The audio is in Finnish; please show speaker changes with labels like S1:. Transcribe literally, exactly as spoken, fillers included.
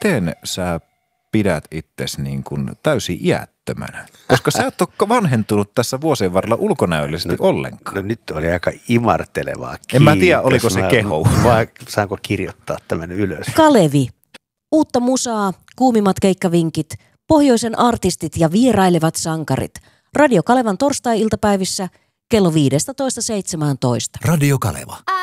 S1: miten sä pidät itsesi niin kuin täysin iättömänä? Koska sä et ole vanhentunut tässä vuosien varrella ulkonäöllisesti no, ollenkaan.
S2: No nyt oli aika imartelevaa. Kiitos.
S1: En mä tiedä, oliko se
S2: mä,
S1: kehu.
S2: Vai saanko kirjoittaa tämän ylös?
S3: Kalevi. Uutta musaa, kuumimmat keikkavinkit, pohjoisen artistit ja vierailevat sankarit. Radio Kalevan torstai-iltapäivissä kello viisitoista seitsemäntoista.
S4: Radio Kaleva.